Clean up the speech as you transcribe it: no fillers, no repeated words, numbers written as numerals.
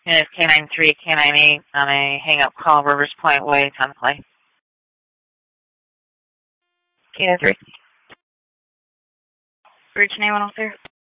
Unit K93, K98 on a hang-up call, Rivers Point Way, time to play. K93. Bridge name on there.